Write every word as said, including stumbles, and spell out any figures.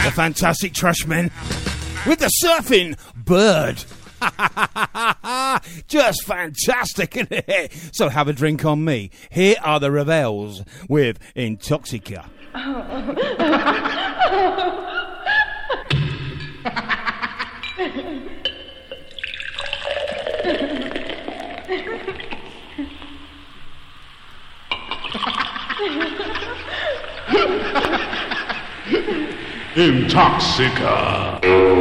The Fantastic Trashmen with the Surfing Bird. Just fantastic, isn't it? So have a drink on me. Here are the Ravels with Intoxica. Intoxica.